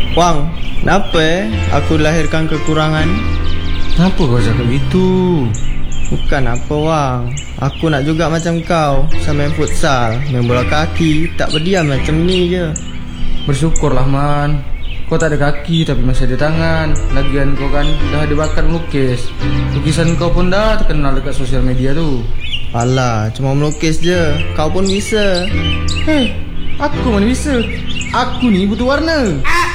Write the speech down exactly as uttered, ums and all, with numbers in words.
Wang, kenapa eh? Aku lahirkan kekurangan? Kenapa kau cakap gitu? Bukan apa Wang, aku nak juga macam kau, sama main futsal, main bola kaki, tak berdiam macam ni je. Bersyukurlah Man, kau tak ada kaki tapi masih ada tangan. Lagian kau kan dah ada bakat melukis. Lukisan kau pun dah terkenal dekat sosial media tu. Alah, cuma melukis je, kau pun bisa. Hei, aku mana bisa? Aku ni butuh warna.